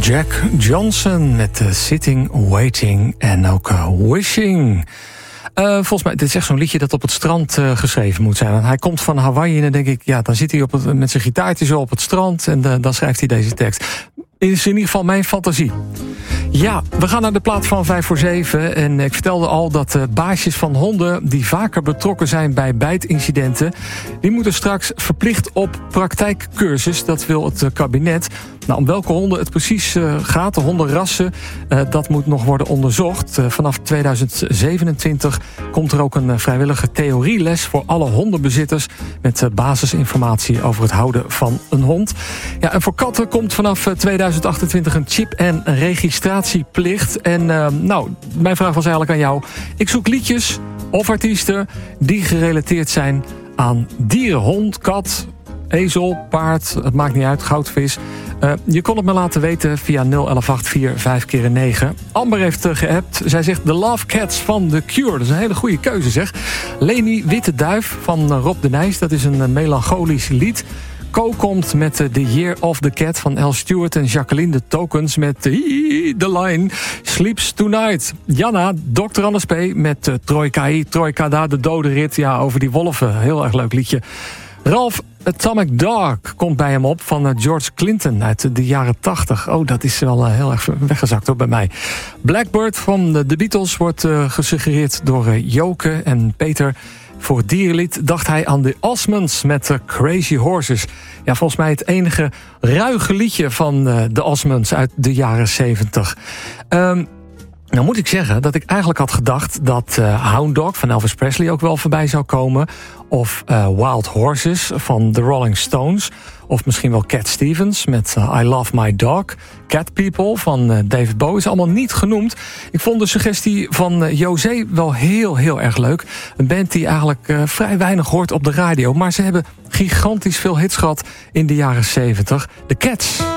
Jack Johnson met Sitting, Waiting en ook Wishing. Volgens mij, dit is echt zo'n liedje dat op het strand geschreven moet zijn. Want hij komt van Hawaii en dan denk ik, ja, dan zit hij met zijn gitaartje zo op het strand en dan schrijft hij deze tekst. Is in ieder geval mijn fantasie. Ja, we gaan naar de plaat van 5:07. En ik vertelde al dat baasjes van honden die vaker betrokken zijn bij bijtincidenten, die moeten straks verplicht op praktijkcursus. Dat wil het kabinet. Nou, om welke honden het precies gaat, de hondenrassen, dat moet nog worden onderzocht. Vanaf 2027 komt er ook een vrijwillige theorieles voor alle hondenbezitters met basisinformatie over het houden van een hond. Ja, en voor katten komt vanaf 2028 een chip- en registratieplicht. En mijn vraag was eigenlijk aan jou. Ik zoek liedjes of artiesten die gerelateerd zijn aan dieren. Hond, kat, ezel, paard, het maakt niet uit, goudvis. Je kon het me laten weten via 01184 5x9. Amber heeft geappt. Zij zegt The Love Cats van The Cure. Dat is een hele goede keuze, zeg. Leni Witte Duif van Rob de Nijs. Dat is een melancholisch lied. Co komt met The Year of the Cat van Al Stewart en Jacqueline de Tokens met The Line Sleeps Tonight. Janna, Dr. Anders P. met Trojka, de dode rit. Ja, over die wolven. Heel erg leuk liedje. Ralph Atomic Dog komt bij hem op van George Clinton uit de jaren 80. Oh, dat is wel heel erg weggezakt hoor, bij mij. Blackbird van de Beatles wordt gesuggereerd door Joke en Peter. Voor het dierenlied dacht hij aan de Osmonds met Crazy Horses. Ja, volgens mij het enige ruige liedje van de Osmonds uit de jaren 70. Nou moet ik zeggen dat ik eigenlijk had gedacht dat Hound Dog van Elvis Presley ook wel voorbij zou komen. Of Wild Horses van The Rolling Stones. Of misschien wel Cat Stevens met I Love My Dog. Cat People van David Bowie is allemaal niet genoemd. Ik vond de suggestie van José wel heel erg leuk. Een band die eigenlijk vrij weinig hoort op de radio. Maar ze hebben gigantisch veel hits gehad in de jaren 70. The Cats.